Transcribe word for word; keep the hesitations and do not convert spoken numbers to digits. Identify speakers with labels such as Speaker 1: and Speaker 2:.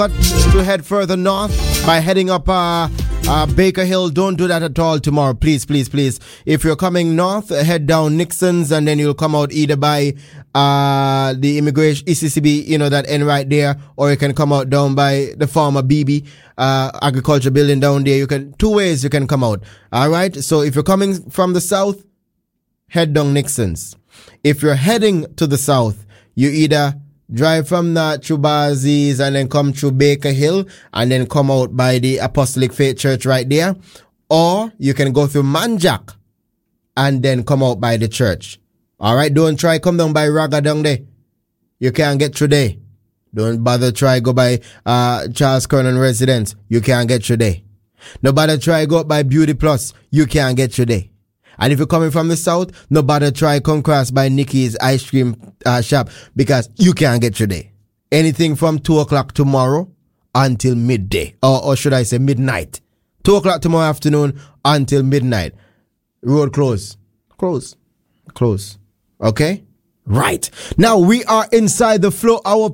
Speaker 1: to head further north by heading up uh, uh, Baker Hill. Don't do that at all tomorrow. Please, please, please. If you're coming north, head down Nixon's and then you'll come out either by uh, the immigration, E C C B, you know, that end right there, or you can come out down by the former B B uh, agriculture building down there. You can, two ways you can come out. All right. So if you're coming from the south, head down Nixon's. If you're heading to the south, you either drive from the Chubazi's and then come through Baker Hill and then come out by the Apostolic Faith Church right there. Or you can go through Manjack and then come out by the church. All right, don't try come down by Raga down there. You can't get through there. Don't bother try go by uh, Charles Kernan Residence. You can't get through there. No bother try go up by Beauty Plus. You can't get through there. And if you're coming from the south, no bother try come cross by Nikki's ice cream uh, shop because you can't get through there. Anything from two o'clock tomorrow until midday. Or, or should I say midnight. two o'clock tomorrow afternoon until midnight. Road close. Close. Close. Okay? Right. Now we are inside the Flow Hour